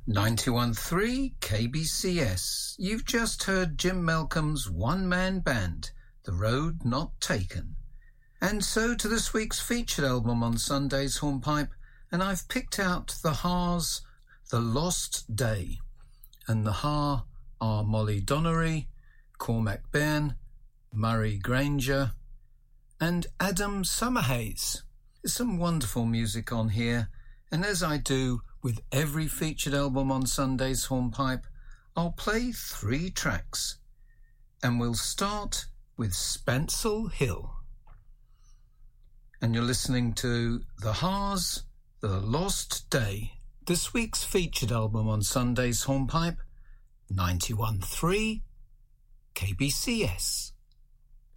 91.3 KBCS. You've just heard Jim Malcolm's one-man band, The Road Not Taken. And so to this week's featured album on Sunday's Hornpipe, and I've picked out the Ha's The Lost Day. And the Ha are Molly Donnery, Cormac Bairn, Murray Granger, and Adam Summerhaze. There's some wonderful music on here, and as I do with every featured album on Sunday's Hornpipe, I'll play 3 tracks. And we'll start with Spencel Hill. And you're listening to The Ha's The Lost Day, this week's featured album on Sunday's Hornpipe, 91.3 KBCS.